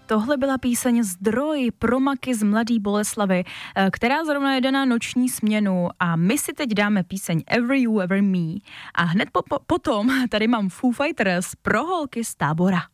Tohle byla píseň Zdroj pro Maky z Mladý Boleslavi, která zrovna jede na noční směnu a my si teď dáme píseň Every You, Every Me a hned potom tady mám Foo Fighters pro holky z Tábora.